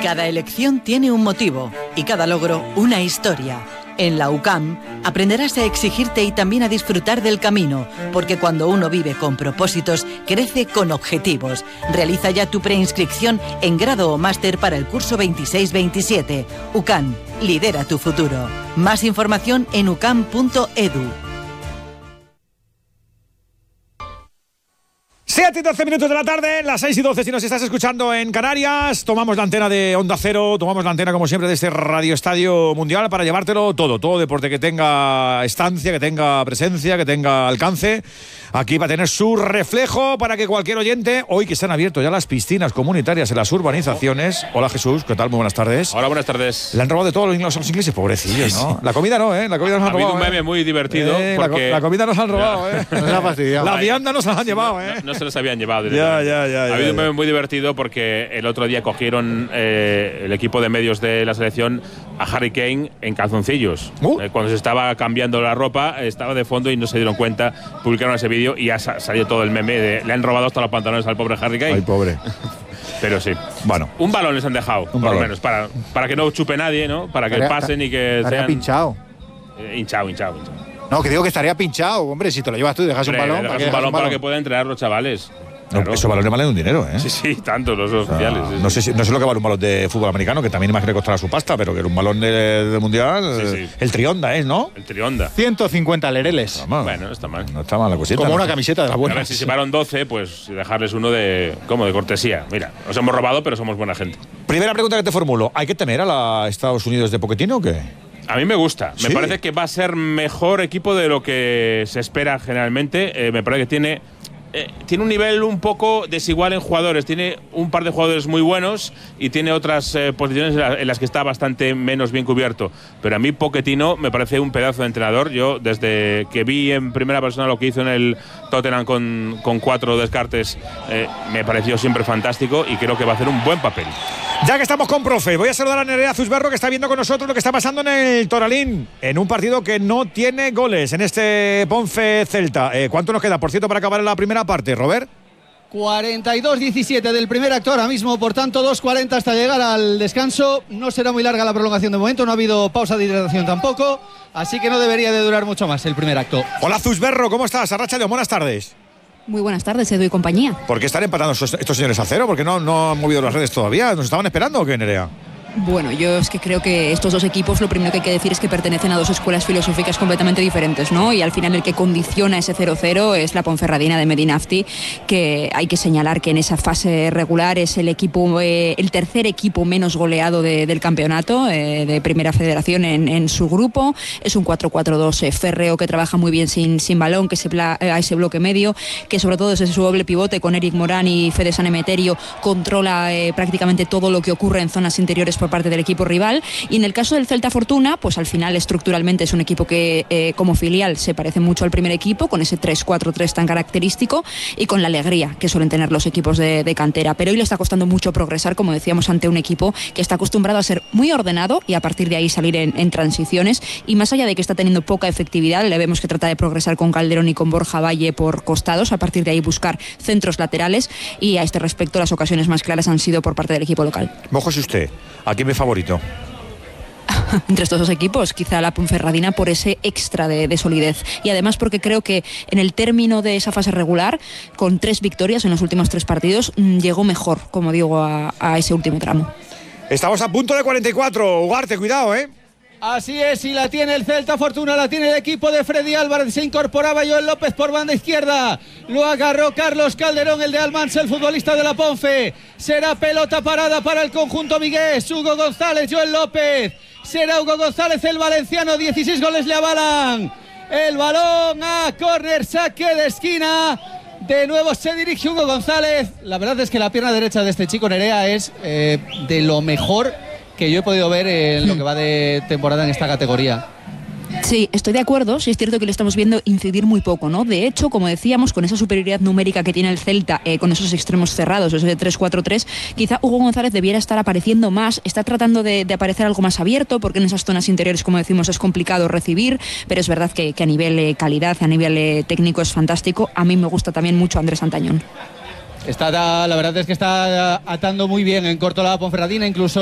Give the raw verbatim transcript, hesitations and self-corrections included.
Cada elección tiene un motivo y cada logro una historia. En la U C A M aprenderás a exigirte y también a disfrutar del camino, porque cuando uno vive con propósitos, crece con objetivos. Realiza ya tu preinscripción en grado o máster para el curso veintiséis veintisiete. U C A M, lidera tu futuro. Más información en u c a m punto e d u. siete y doce minutos de la tarde, las seis y doce si nos estás escuchando en Canarias. Tomamos la antena de Onda Cero, tomamos la antena como siempre de este Radio Estadio Mundial para llevártelo todo, todo deporte que tenga estancia, que tenga presencia, que tenga alcance. Aquí va a tener su reflejo para que cualquier oyente, hoy que están abiertos ya las piscinas comunitarias en las urbanizaciones. Hola Jesús, ¿qué tal? Muy buenas tardes. Hola, buenas tardes. Le han robado de todo los ingleses, los ingleses, pobrecillos, ¿no? La comida no, ¿eh? La comida nos han robado. Ha habido un meme ¿eh? muy divertido. Eh, porque... la, la comida nos han robado, ¿eh? Nos ha fastidiado. La vianda nos han llevado, ¿eh? No, no se los habían llevado. Ya, ya, ya. Ha ya, habido ya. un meme muy divertido porque el otro día cogieron eh, el equipo de medios de la selección a Harry Kane en calzoncillos. Uh. Eh, cuando se estaba cambiando la ropa, estaba de fondo y no se dieron cuenta. Publicaron ese vídeo y ha sa- salido todo el meme de le han robado hasta los pantalones al pobre Harry Kane. Ay, pobre. Pero sí. Bueno. Un balón les han dejado, Un por balón. lo menos, para, para que no chupe nadie, ¿no? Para que Estaría- pasen y que Estaría sean… pinchado. Eh, hinchado, hinchado, hinchado. No, que digo que estaría pinchado, hombre, si te lo llevas tú y dejas Hombre, un balón. dejas ¿para qué un dejas balón para que puedan entrenar los chavales. No, Claro. esos balones valen un dinero, ¿eh? Sí, sí, tanto los oficiales. Ah, sí, no sí. sé si, no sé lo que vale un balón de fútbol americano, que también imagino que costará su pasta, pero que era un balón de, de mundial, Sí, sí. eh, el Trionda es, ¿no? El Trionda. ciento cincuenta lereles. Vamos, Bueno, no está mal. no está mal la cosita. Como ¿no? una camiseta de la A buena. ver, si se llevaron doce, pues dejarles uno de, como de cortesía. Mira, os hemos robado, pero somos buena gente. Primera pregunta que te formulo, ¿hay que temer a la Estados Unidos de Pochettino o qué? A mí me gusta. Sí. Me parece que va a ser mejor equipo de lo que se espera generalmente. Eh, me parece que tiene… Eh, tiene un nivel un poco desigual en jugadores. Tiene un par de jugadores muy buenos y tiene otras eh, posiciones en, la- en las que está bastante menos bien cubierto. Pero a mí Pochettino me parece un pedazo de entrenador. Yo, desde que vi en primera persona lo que hizo en el Tottenham con, con cuatro descartes, eh, me pareció siempre fantástico y creo que va a hacer un buen papel. Ya que estamos con profe, voy a saludar a Nerea Zuzberro, que está viendo con nosotros lo que está pasando en el Toralín, en un partido que no tiene goles, en este Ponfe Celta. Eh, ¿Cuánto nos queda, por cierto, para acabar la primera parte, Robert? cuarenta y dos diecisiete del primer acto ahora mismo, por tanto dos cuarenta hasta llegar al descanso. No será muy larga la prolongación de momento, no ha habido pausa de hidratación tampoco, así que no debería de durar mucho más el primer acto. Hola Zuzberro, ¿cómo estás? Arracha León, buenas tardes. Muy buenas tardes, Edu y compañía. ¿Por qué están empatando estos, estos señores a cero? ¿Por qué no, no han movido las redes todavía? ¿Nos estaban esperando o qué, Nerea? Bueno, yo es que creo que estos dos equipos lo primero que hay que decir es que pertenecen a dos escuelas filosóficas completamente diferentes, ¿no? Y al final el que condiciona ese cero cero es la Ponferradina de Medinafti, que hay que señalar que en esa fase regular es el equipo, eh, el tercer equipo menos goleado de, del campeonato eh, de Primera Federación en, en su grupo. Es un cuatro cuatro dos eh, férreo que trabaja muy bien sin, sin balón, que se pla- a ese bloque medio, que sobre todo desde su doble pivote con Eric Morán y Fede San Emeterio controla eh, prácticamente todo lo que ocurre en zonas interiores por parte del equipo rival. Y en el caso del Celta Fortuna, pues al final estructuralmente es un equipo que eh, como filial se parece mucho al primer equipo, con ese tres cuatro tres tan característico y con la alegría que suelen tener los equipos de, de cantera. Pero hoy le está costando mucho progresar, como decíamos, ante un equipo que está acostumbrado a ser muy ordenado y a partir de ahí salir en, en transiciones. Y más allá de que está teniendo poca efectividad, le vemos que trata de progresar con Calderón y con Borja Valle por costados, a partir de ahí buscar centros laterales, y a este respecto las ocasiones más claras han sido por parte del equipo local. Mójese usted, ¿a quién me favorito? Entre estos dos equipos, quizá la Ponferradina por ese extra de, de solidez, y además porque creo que en el término de esa fase regular, con tres victorias en los últimos tres partidos, mmm, llegó mejor, como digo, a, a ese último tramo. Estamos a punto de cuarenta y cuatro, Ugarte, cuidado, ¿eh? Así es, y la tiene el Celta Fortuna, la tiene el equipo de Freddy Álvarez, se incorporaba Joel López por banda izquierda, lo agarró Carlos Calderón, el de Almansa, el futbolista de la Ponfe. Será pelota parada para el conjunto vigués, Hugo González, Joel López, será Hugo González el valenciano, dieciséis goles le avalan. El balón a córner, saque de esquina. De nuevo se dirige Hugo González. La verdad es que la pierna derecha de este chico, Nerea, es eh, de lo mejor que yo he podido ver en lo que va de temporada en esta categoría. Sí, estoy de acuerdo, sí es cierto que le estamos viendo incidir muy poco, ¿no? De hecho, como decíamos, con esa superioridad numérica que tiene el Celta, eh, con esos extremos cerrados, ese de tres cuatro tres, quizá Hugo González debiera estar apareciendo más, está tratando de, de aparecer algo más abierto, porque en esas zonas interiores, como decimos, es complicado recibir, pero es verdad que, que a nivel eh, calidad, a nivel eh, técnico es fantástico. A mí me gusta también mucho Andrés Antañón. Está, la verdad es que está atando muy bien en corto la Ponferradina, incluso